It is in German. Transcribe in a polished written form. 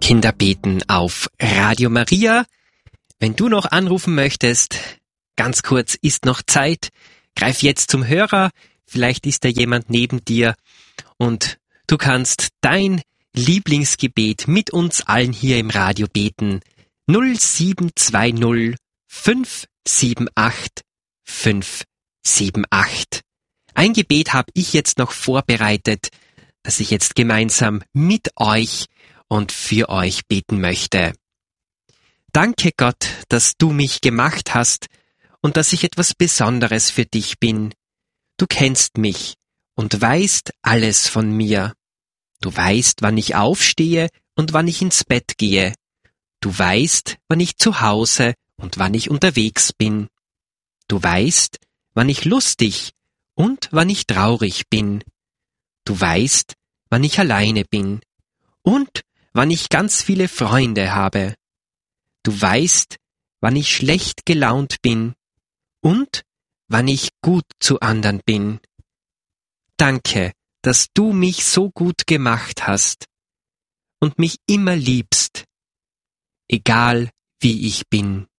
Kinderbeten auf Radio Maria. Wenn du noch anrufen möchtest, ganz kurz, ist noch Zeit. Greif jetzt zum Hörer. Vielleicht ist da jemand neben dir und du kannst dein Lieblingsgebet mit uns allen hier im Radio beten. 0720 578 578. Ein Gebet habe ich jetzt noch vorbereitet, das ich jetzt gemeinsam mit euch und für euch beten möchte. Danke Gott, dass du mich gemacht hast und dass ich etwas Besonderes für dich bin. Du kennst mich und weißt alles von mir. Du weißt, wann ich aufstehe und wann ich ins Bett gehe. Du weißt, wann ich zu Hause und wann ich unterwegs bin. Du weißt, wann ich lustig und wann ich traurig bin. Du weißt, wann ich alleine bin und wann ich ganz viele Freunde habe. Du weißt, wann ich schlecht gelaunt bin und wann ich gut zu anderen bin. Danke, dass du mich so gut gemacht hast und mich immer liebst, egal wie ich bin.